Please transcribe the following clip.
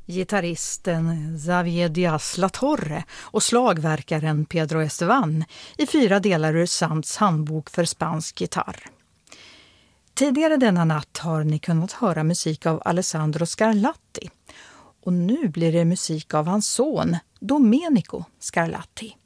gitarristen Xavier Díaz-Latorre och slagverkaren Pedro Estevan i 4 delar ur Sands handbok för spansk gitarr. Tidigare denna natt har ni kunnat höra musik av Alessandro Scarlatti och nu blir det musik av hans son Domenico Scarlatti.